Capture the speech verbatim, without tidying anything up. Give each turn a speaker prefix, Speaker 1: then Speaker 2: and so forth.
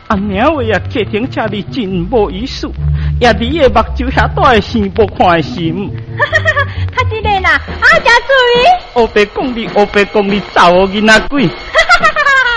Speaker 1: 啊名话啊，客厅车里真无意思，也你的目睭遐大的生无看的心。
Speaker 2: 哈哈哈！他真个啦，啊，真注意。
Speaker 1: 黑白讲你，黑白讲你，查某囡仔鬼。